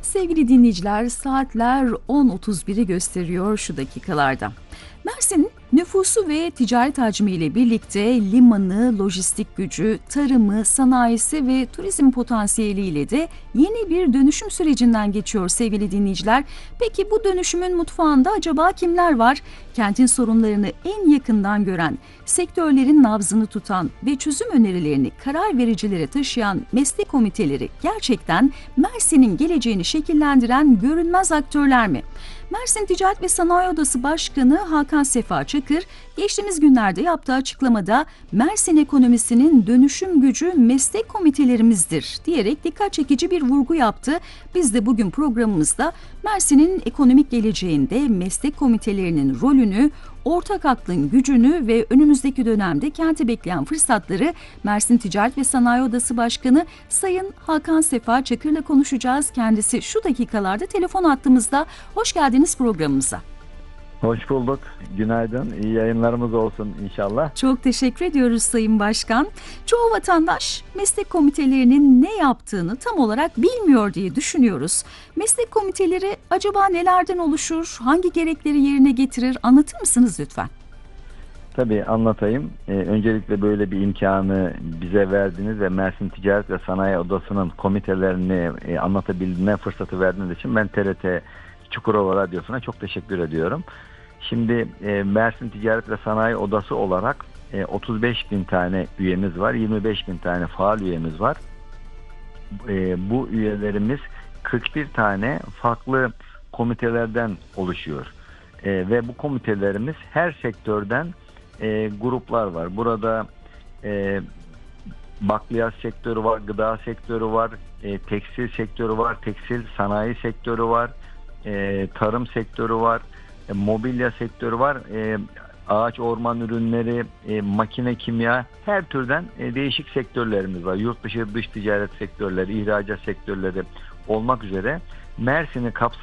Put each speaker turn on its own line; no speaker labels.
Sevgili dinleyiciler, saatler 10.31'i gösteriyor şu dakikalarda. Mersin, nüfusu ve ticaret hacmiyle birlikte limanı, lojistik gücü, tarımı, sanayisi ve turizm potansiyeliyle de yeni bir dönüşüm sürecinden geçiyor sevgili dinleyiciler. Peki bu dönüşümün mutfağında acaba kimler var? Kentin sorunlarını en yakından gören, sektörlerin nabzını tutan ve çözüm önerilerini karar vericilere taşıyan meslek komiteleri gerçekten Mersin'in geleceğini şekillendiren görünmez aktörler mi? Mersin Ticaret ve Sanayi Odası Başkanı Hakan Sefa Çakır, geçtiğimiz günlerde yaptığı açıklamada Mersin ekonomisinin dönüşüm gücü meslek komitelerimizdir diyerek dikkat çekici bir vurgu yaptı. Biz de bugün programımızda Mersin'in ekonomik geleceğinde meslek komitelerinin rolünü, ortak aklın gücünü ve önümüzdeki dönemde kenti bekleyen fırsatları Mersin Ticaret ve Sanayi Odası Başkanı Sayın Hakan Sefa Çakır'la konuşacağız. Kendisi şu dakikalarda telefon hattımızda. Hoş geldiniz programımıza.
Hoş bulduk. Günaydın. İyi yayınlarımız olsun inşallah.
Çok teşekkür ediyoruz Sayın Başkan. Çoğu vatandaş meslek komitelerinin ne yaptığını tam olarak bilmiyor diye düşünüyoruz. Meslek komiteleri acaba nelerden oluşur, hangi gerekleri yerine getirir? Anlatır mısınız lütfen?
Tabii anlatayım. Öncelikle böyle bir imkanı bize verdiniz ve Mersin Ticaret ve Sanayi Odası'nın komitelerini anlatabilme fırsatı verdiğiniz için ben TRT Çukurova Radyosu'na çok teşekkür ediyorum. Şimdi Mersin Ticaret ve Sanayi Odası olarak 35 bin tane üyemiz var, 25 bin tane faal üyemiz var. Bu üyelerimiz 41 tane farklı komitelerden oluşuyor. Ve bu komitelerimiz her sektörden gruplar var. Burada bakliyat sektörü var, gıda sektörü var, tekstil sektörü var, tekstil sanayi sektörü var, tarım sektörü var, mobilya sektörü var, ağaç orman ürünleri, makine kimya, her türden değişik sektörlerimiz var. Yurt dışı dış ticaret sektörleri, ihracat sektörleri olmak üzere Mersin'i kapsayan